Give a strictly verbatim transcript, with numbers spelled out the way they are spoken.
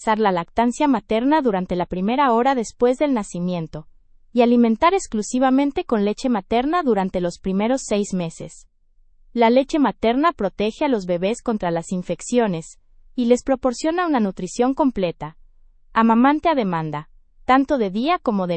garantizar la lactancia materna durante la primera hora después del nacimiento, y alimentar exclusivamente con leche materna durante los primeros seis meses. La leche materna protege a los bebés contra las infecciones, y les proporciona una nutrición completa. Amamante a demanda, tanto de día como de